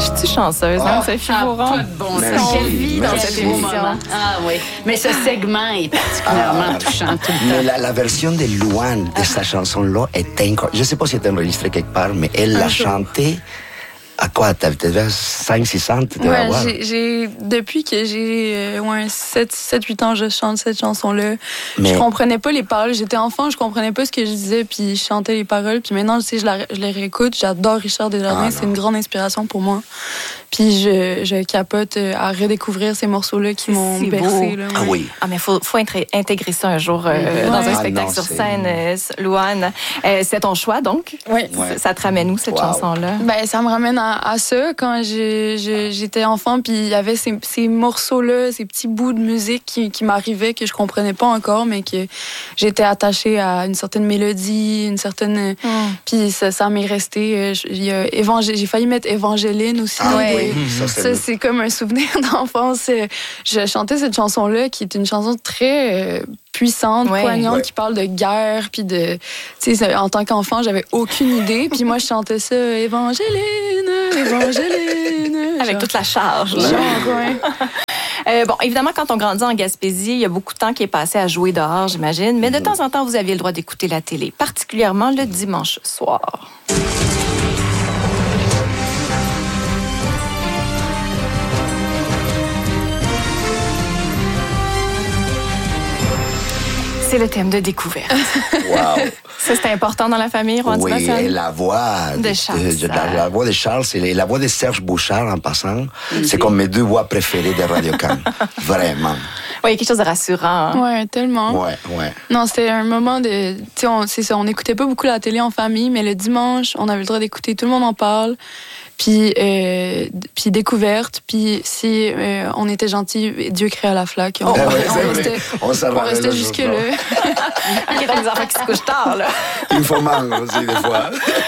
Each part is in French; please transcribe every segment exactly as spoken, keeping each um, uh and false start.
suis-tu chanceuse, hein, Sophie Bourron? Pas de bon C'est sens. quelle vie dans cette émission. Ah oui, mais ce segment est particulièrement touchant tout le Mais temps. la, la version de Louane de sa chanson-là est incroyable. Je ne sais pas si elle est enregistrée quelque part, mais elle l'a chantée. À quoi? T'avais cinq six ans? Ouais, j'ai, j'ai, depuis que j'ai euh, ouais, sept huit ans, je chante cette chanson-là. Mais... Je comprenais pas les paroles. J'étais enfant, je comprenais pas ce que je disais, puis je chantais les paroles. Puis maintenant, tu sais, je, la, je les réécoute. J'adore Richard Desjardins. Ah, c'est une grande inspiration pour moi. Puis je, je capote à redécouvrir ces morceaux-là qui m'ont bercé. Là, ouais. Ah oui. Ah, mais il faut, faut intégrer ça un jour euh, ouais. dans un spectacle ah, non, sur c'est... scène, euh, Louane. Euh, c'est ton choix, donc? Oui. Ouais. Ça te ramène où, cette wow. chanson-là? Ben, ça me ramène à, à ça. Quand j'ai, j'ai, j'étais enfant, puis il y avait ces, ces morceaux-là, ces petits bouts de musique qui, qui m'arrivaient, que je comprenais pas encore, mais que j'étais attachée à une certaine mélodie, une certaine... Mm. Puis ça, ça m'est resté. J'ai, évangé... j'ai failli mettre Évangéline aussi. Ah, ouais. oui. Ça, c'est, ça, c'est comme un souvenir d'enfance. Je chantais cette chanson-là, qui est une chanson très... puissante, ouais. poignante, ouais. qui parle de guerre, puis de... Tu sais, en tant qu'enfant, j'avais aucune idée, puis moi, je chantais ça, Évangéline, Évangéline... Avec genre, toute la charge, là. Genre, ouais. euh, bon, évidemment, quand on grandit en Gaspésie, il y a beaucoup de temps qui est passé à jouer dehors, j'imagine, mais de mmh. temps en temps, vous aviez le droit d'écouter la télé, particulièrement le dimanche soir. C'est le thème de découverte. Wow. Ça, c'était important dans la famille, Rouen Oui, Tibassan? et la voix de, de Charles. De, de, la, la voix de Charles, c'est la voix de Serge Bouchard, en passant. Mm-hmm. C'est comme mes deux voix préférées de Radio-Can. Vraiment. Oui, il y a quelque chose de rassurant. Hein? Oui, tellement. Ouais, ouais. Non, c'était un moment de... Tu sais, on, c'est ça, on n'écoutait pas beaucoup la télé en famille, mais le dimanche, on avait le droit d'écouter. Tout le monde en parle. Puis, euh, puis découverte, puis si euh, on était gentil, Dieu créa la flaque. On, oh, on, ouais, on restait, on on restait jusque-là. Il y a des enfants qui se couchent tard, là. Il faut manger aussi, des fois.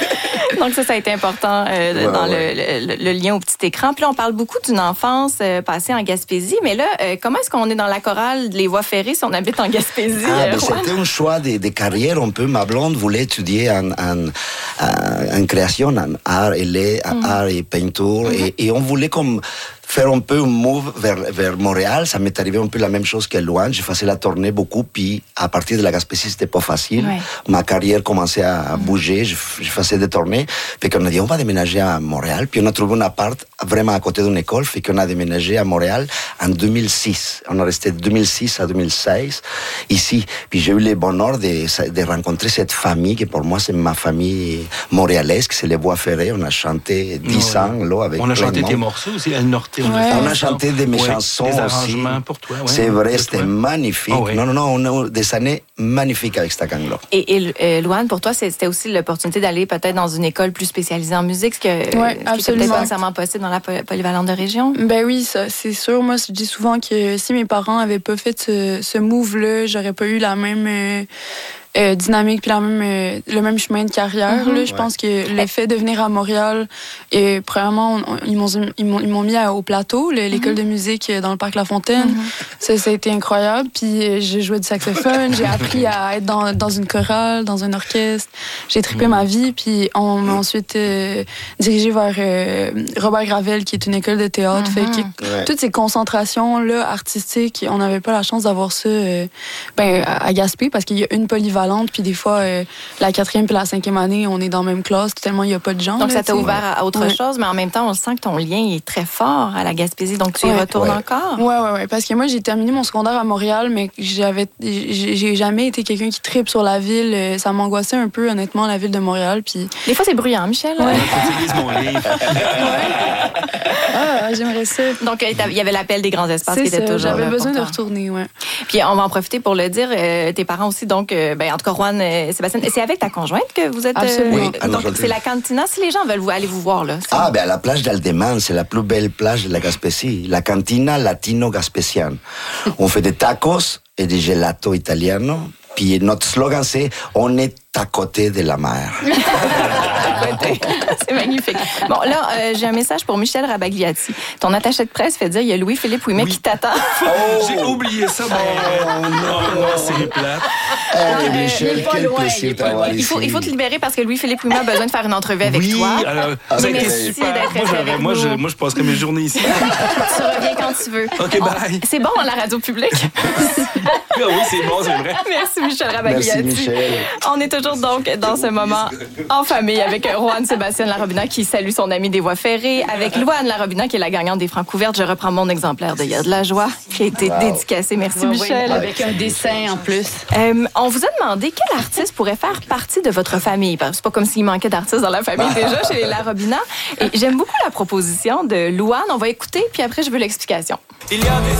Donc ça, ça a été important euh, ouais, dans ouais. Le, le, le lien au petit écran. Puis là, on parle beaucoup d'une enfance euh, passée en Gaspésie, mais là, euh, comment est-ce qu'on est dans la chorale des voies ferrées si on habite en Gaspésie? Ah, euh, c'était un choix de, de carrière un peu. Ma blonde voulait étudier en, en, en, en création, en art et les, en mm-hmm. art et peinture, mm-hmm. et, et on voulait comme faire un peu un move vers, vers Montréal. Ça m'est arrivé un peu la même chose que Louane. Je faisais la tournée beaucoup, puis à partir de la Gaspésie, c'était pas facile. Ouais. Ma carrière commençait à bouger, je, je faisais des tournées. Fait qu'on a dit, on va déménager à Montréal. Puis on a trouvé un appart vraiment à côté d'une école. Fait qu'on a déménagé à Montréal en deux mille six. On a resté de deux mille six à deux mille seize ici. Puis j'ai eu le bonheur de, de rencontrer cette famille, qui pour moi, c'est ma famille montréalaise, c'est les Voies ferrées. On a chanté dix ans, là, avec on a chanté tes monde. Morceaux aussi, El Norte. Ouais. On a chanté de mes ouais, chansons des aussi. Pour toi, ouais, c'est vrai, c'était toi. Magnifique. Oh, ouais. Non, non, non, on a eu des années magnifiques avec cette gang-là. Et, et euh, Louane, pour toi, c'était aussi l'opportunité d'aller peut-être dans une école plus spécialisée en musique, ce que, ouais, qui n'était peut-être pas nécessairement possible dans la polyvalente de région? Ben oui, ça, c'est sûr. Moi, je dis souvent que si mes parents n'avaient pas fait ce, ce move-là, j'aurais pas eu la même... Euh, Euh, dynamique puis la même euh, le même chemin de carrière mm-hmm. là, je ouais. pense que le fait de venir à Montréal et premièrement on, on, ils m'ont ils m'ont ils m'ont mis à, au plateau le, l'école mm-hmm. de musique dans le parc La Fontaine. Mm-hmm. ça ça a été incroyable, puis j'ai joué du saxophone, j'ai appris à être dans dans une chorale, dans un orchestre, j'ai trippé mm-hmm. ma vie, puis on m'a ensuite euh, dirigé vers euh, Robert Gravel qui est une école de théâtre. Mm-hmm. fait que ouais. toutes ces concentrations là artistiques, on n'avait pas la chance d'avoir ça euh, ben à Gaspé, parce qu'il y a une polyvalente. Puis des fois, euh, la quatrième puis la cinquième année, on est dans la même classe, tellement il n'y a pas de gens. Donc là, ça t'a t'sais. ouvert à autre ouais. chose, mais en même temps, on sent que ton lien est très fort à la Gaspésie, donc tu y ouais. retournes ouais. encore? Oui, oui, oui. Parce que moi, j'ai terminé mon secondaire à Montréal, mais j'avais, j'ai, j'ai jamais été quelqu'un qui tripe sur la ville. Ça m'angoissait un peu, honnêtement, la ville de Montréal. Puis... Des fois, c'est bruyant, Michel. Ouais. Utilise mon livre. ouais. Ah, j'aimerais ça. Donc, il y avait l'appel des grands espaces c'est qui était ça, toujours j'avais besoin important. de retourner, oui. Puis on va en profiter pour le dire, euh, tes parents aussi, donc, euh, ben, en tout cas, Rouen, euh, Sébastien, c'est avec ta conjointe que vous êtes... Absolument. Euh, oui, alors, donc, c'est la Cantina. Si les gens veulent aller vous voir, là. Ah, ben à la plage d'Aldeman, c'est la plus belle plage de la Gaspésie. La Cantina Latino-Gaspésienne. On fait des tacos et des gelato italiano. Puis notre slogan, c'est « On est à côté de la mer. C'est magnifique. Bon, là, euh, j'ai un message pour Michel Rabagliati. Ton attaché de presse fait dire il y a Louis-Philippe Ouimet Oui. qui t'attend. Oh, j'ai oublié ça, mais oh, non, non, c'est plate. Eh, il Michel, est pas quel loin, il plaisir est pas d'avoir loin. Il ici. faut, il faut te libérer parce que Louis-Philippe Ouimet a besoin de faire une entrevue avec Oui, toi. alors, ça a été Merci super. d'être Moi, resté j'aurais- avec moi, je, nous. moi, je passerai mes journées ici. Tu reviens quand tu veux. OK, bye. C'est bon à la radio publique. Ah oui, c'est bon, c'est vrai. Merci Michel Rabagliati. Merci, Michel. On est toujours donc dans ce moment en famille avec Roanne Sébastien Larobina qui salue son ami des voies ferrées, avec Louane Larobina qui est la gagnante des Francs couvertes. Je reprends mon exemplaire de Il y a de la joie qui a été Wow. dédicacé. Merci Oui, oui, Michel. avec un dessin en plus. Euh, on vous a demandé quel artiste pourrait faire partie de votre famille. Parce que c'est pas comme s'il manquait d'artistes dans la famille déjà chez les Larobina. Et j'aime beaucoup la proposition de Louane. On va écouter, puis après je veux l'explication. Il y a des